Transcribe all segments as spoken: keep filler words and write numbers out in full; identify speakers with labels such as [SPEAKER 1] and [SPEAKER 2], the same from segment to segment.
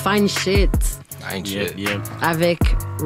[SPEAKER 1] Fine Shit.
[SPEAKER 2] Fine
[SPEAKER 3] Yeah,
[SPEAKER 2] shit.
[SPEAKER 3] yeah.
[SPEAKER 1] Avec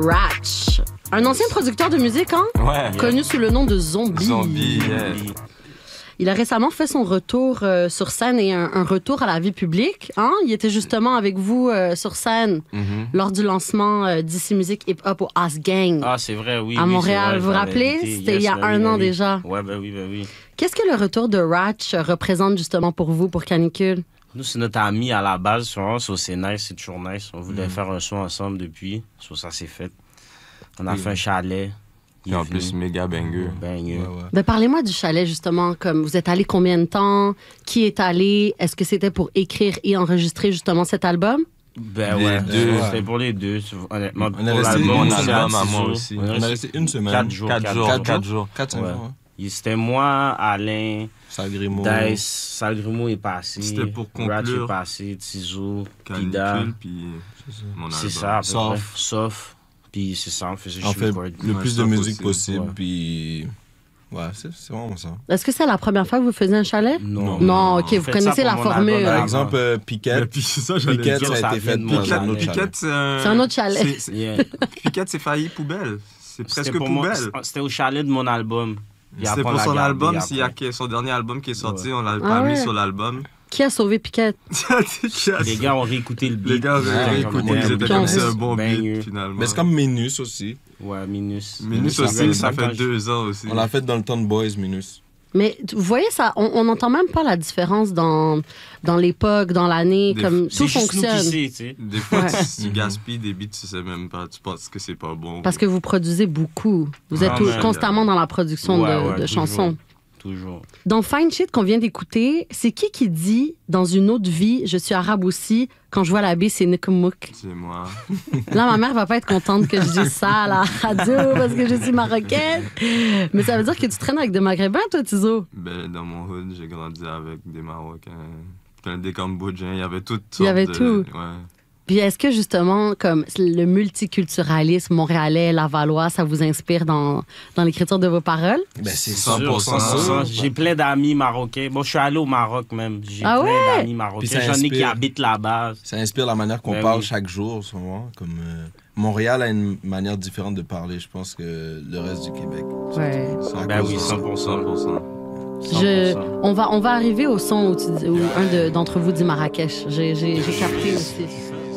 [SPEAKER 1] Ratch. Un ancien producteur de musique, hein?
[SPEAKER 4] Ouais.
[SPEAKER 1] Connu sous le nom de Zombie.
[SPEAKER 4] Zombie, yeah.
[SPEAKER 1] Il a récemment fait son retour euh, sur scène et un, un retour à la vie publique. Hein? Il était justement avec vous euh, sur scène
[SPEAKER 4] Mhm.
[SPEAKER 1] lors du lancement euh, d'I C Music Hip Hop au As Gang
[SPEAKER 3] Ah, c'est vrai, oui.
[SPEAKER 1] à
[SPEAKER 3] oui,
[SPEAKER 1] Montréal.
[SPEAKER 3] c'est vrai,
[SPEAKER 1] vous vous
[SPEAKER 3] je l'avais
[SPEAKER 1] rappelez?
[SPEAKER 3] invité.
[SPEAKER 1] C'était
[SPEAKER 3] Yes,
[SPEAKER 1] il y a
[SPEAKER 3] ben
[SPEAKER 1] un
[SPEAKER 3] oui,
[SPEAKER 1] an
[SPEAKER 3] ben oui.
[SPEAKER 1] déjà.
[SPEAKER 3] Ouais, ben oui, ben oui.
[SPEAKER 1] Qu'est-ce que le retour de Ratch représente justement pour vous, pour Canicule?
[SPEAKER 3] Nous, c'est notre ami à la base, sur so, c'est nice, c'est toujours nice. On voulait mm. faire un son ensemble depuis, so, ça s'est fait. On a oui. fait un chalet.
[SPEAKER 4] Et en plus, méga banger.
[SPEAKER 3] Banger.
[SPEAKER 2] Ouais, ouais.
[SPEAKER 1] Ben, parlez-moi du chalet, justement. Comme vous êtes allé combien de temps? Qui est allé? Est-ce que c'était pour écrire et enregistrer justement cet album?
[SPEAKER 3] Ben
[SPEAKER 4] les
[SPEAKER 3] ouais,
[SPEAKER 4] deux.
[SPEAKER 3] C'était pour les deux. Honnêtement,
[SPEAKER 2] On a
[SPEAKER 3] pour
[SPEAKER 2] resté
[SPEAKER 3] l'album,
[SPEAKER 2] une
[SPEAKER 3] on a
[SPEAKER 2] semaine
[SPEAKER 4] à
[SPEAKER 3] six
[SPEAKER 4] moi
[SPEAKER 3] jours.
[SPEAKER 4] aussi.
[SPEAKER 2] On a resté une semaine.
[SPEAKER 3] Quatre jours.
[SPEAKER 4] Quatre jours.
[SPEAKER 2] Quatre
[SPEAKER 4] Quatre
[SPEAKER 2] jours.
[SPEAKER 4] jours.
[SPEAKER 2] Quatre, cinq
[SPEAKER 3] Ouais.
[SPEAKER 2] jours. hein.
[SPEAKER 3] C'était moi, Alain,
[SPEAKER 2] Salgrimo.
[SPEAKER 3] Dice, Salgrimo est passé.
[SPEAKER 5] C'était pour
[SPEAKER 3] Ratch
[SPEAKER 5] conclure.
[SPEAKER 3] est passé, Tizo,
[SPEAKER 5] Canicule,
[SPEAKER 3] Pida.
[SPEAKER 5] puis mon
[SPEAKER 3] C'est
[SPEAKER 5] album.
[SPEAKER 3] ça, à peu
[SPEAKER 2] Sauf.
[SPEAKER 3] près. Sauf. Puis c'est ça, on faisait
[SPEAKER 2] On
[SPEAKER 3] juste
[SPEAKER 2] fait
[SPEAKER 3] record.
[SPEAKER 2] le
[SPEAKER 5] Ouais,
[SPEAKER 2] plus
[SPEAKER 5] ça
[SPEAKER 2] de musique
[SPEAKER 5] possible.
[SPEAKER 2] possible,
[SPEAKER 3] Ouais.
[SPEAKER 2] puis... Ouais, c'est c'est vraiment ça.
[SPEAKER 1] Est-ce que c'est la première fois que vous faisiez un chalet?
[SPEAKER 3] Non,
[SPEAKER 1] Non, OK, vous
[SPEAKER 3] Faites
[SPEAKER 1] connaissez
[SPEAKER 3] ça
[SPEAKER 1] la
[SPEAKER 3] pour mon
[SPEAKER 1] formule.
[SPEAKER 3] album,
[SPEAKER 2] Par
[SPEAKER 3] avant.
[SPEAKER 2] exemple, euh,
[SPEAKER 5] Et
[SPEAKER 2] Piquette.
[SPEAKER 5] puis c'est ça, j'allais
[SPEAKER 2] Piquette,
[SPEAKER 5] dire.
[SPEAKER 2] ça a
[SPEAKER 3] ça
[SPEAKER 2] été
[SPEAKER 3] vient
[SPEAKER 2] fait
[SPEAKER 3] de
[SPEAKER 2] dans
[SPEAKER 3] moi,
[SPEAKER 2] un
[SPEAKER 3] ça.
[SPEAKER 2] autre
[SPEAKER 5] Piquette,
[SPEAKER 2] chalet.
[SPEAKER 5] c'est un...
[SPEAKER 1] C'est un autre chalet.
[SPEAKER 5] c'est- c'est-
[SPEAKER 3] Yeah.
[SPEAKER 5] Piquette, c'est failli poubelle. C'est presque
[SPEAKER 3] C'était pour moi-
[SPEAKER 5] poubelle.
[SPEAKER 3] C'était au chalet de mon album. Puis
[SPEAKER 5] C'est
[SPEAKER 3] après, on
[SPEAKER 5] pour
[SPEAKER 3] l'a
[SPEAKER 5] son
[SPEAKER 3] gardé
[SPEAKER 5] album,
[SPEAKER 3] après.
[SPEAKER 5] s'il y a que- son dernier album qui est sorti,
[SPEAKER 3] Ouais.
[SPEAKER 5] on l'a
[SPEAKER 1] Ah
[SPEAKER 5] pas
[SPEAKER 1] ouais.
[SPEAKER 5] mis sur l'album.
[SPEAKER 1] Qui a sauvé Piquette?
[SPEAKER 3] Les gars ont réécouté le beat.
[SPEAKER 5] Les gars avaient
[SPEAKER 2] Ouais,
[SPEAKER 5] réécouté,
[SPEAKER 2] ouais,
[SPEAKER 5] ils étaient
[SPEAKER 1] ouais.
[SPEAKER 5] comme c'est un bon
[SPEAKER 3] Banger.
[SPEAKER 5] beat finalement.
[SPEAKER 2] Mais c'est comme Minus aussi.
[SPEAKER 3] Ouais, Minus.
[SPEAKER 5] Minus
[SPEAKER 3] Ça
[SPEAKER 5] aussi,
[SPEAKER 3] fait-
[SPEAKER 5] ça fait
[SPEAKER 3] quand je-
[SPEAKER 5] deux ans aussi.
[SPEAKER 2] On l'a fait dans le temps de Boys, Minus.
[SPEAKER 1] Mais tu- vous voyez, ça, on n'entend même pas la différence dans, dans l'époque, dans l'année.
[SPEAKER 5] Des-
[SPEAKER 1] Comme
[SPEAKER 3] C'est
[SPEAKER 1] tout
[SPEAKER 3] juste nous qui
[SPEAKER 1] fonctionne.
[SPEAKER 3] sait, tu sais.
[SPEAKER 5] Des fois,
[SPEAKER 1] Ouais.
[SPEAKER 5] tu, tu gaspilles des beats, tu sais même pas, tu penses que c'est pas bon.
[SPEAKER 1] Parce que vous produisez beaucoup. Vous êtes
[SPEAKER 3] Ah,
[SPEAKER 1] tout-
[SPEAKER 3] man.
[SPEAKER 1] constamment dans la production
[SPEAKER 3] Ouais,
[SPEAKER 1] de,
[SPEAKER 3] ouais,
[SPEAKER 1] de
[SPEAKER 3] toujours.
[SPEAKER 1] chansons.
[SPEAKER 3] Toujours.
[SPEAKER 1] Dans Fine Shit qu'on vient d'écouter, c'est qui qui dit dans une autre vie, je suis arabe aussi, quand je vois la baie, c'est Nikomouk.
[SPEAKER 5] C'est moi.
[SPEAKER 1] Là, ma mère va pas être contente que je dise ça à la radio parce que je suis marocaine. Mais ça veut dire que tu traînes avec des Maghrébins, toi, Tizo?
[SPEAKER 5] Ben, dans mon hood, j'ai grandi avec des Marocains, plein des Cambodgiens, il y avait toutes sortes
[SPEAKER 1] Il y avait
[SPEAKER 5] de-
[SPEAKER 1] tout.
[SPEAKER 5] Ouais.
[SPEAKER 1] Puis est-ce que justement, comme le multiculturalisme montréalais, lavallois, ça vous inspire dans, dans l'écriture de vos paroles?
[SPEAKER 2] Ben, c'est
[SPEAKER 5] cent
[SPEAKER 2] cent
[SPEAKER 5] pour
[SPEAKER 2] pour
[SPEAKER 5] cent
[SPEAKER 2] cent
[SPEAKER 5] ça.
[SPEAKER 2] ça.
[SPEAKER 3] J'ai plein d'amis marocains. Bon, je suis allé au Maroc même. J'ai
[SPEAKER 1] Ah
[SPEAKER 3] plein
[SPEAKER 1] ouais?
[SPEAKER 3] d'amis marocains.
[SPEAKER 2] Puis ça
[SPEAKER 3] J'en ai qui
[SPEAKER 2] inspire.
[SPEAKER 3] habitent là-bas.
[SPEAKER 2] Ça inspire la manière qu'on
[SPEAKER 3] Ben
[SPEAKER 2] parle
[SPEAKER 3] oui.
[SPEAKER 2] chaque jour, souvent. Comme, euh, Montréal a une manière différente de parler, je pense, que le reste du Québec.
[SPEAKER 1] Ouais.
[SPEAKER 2] C'est à
[SPEAKER 3] Ben
[SPEAKER 2] cause
[SPEAKER 3] oui,
[SPEAKER 2] de ça.
[SPEAKER 3] cent pour cent.
[SPEAKER 5] cent pour cent.
[SPEAKER 1] Je,
[SPEAKER 3] cent pour cent.
[SPEAKER 1] on, va, on va arriver au son où, tu dis- où un de- d'entre vous dit Marrakech. J'ai j'ai- j'ai capté aussi.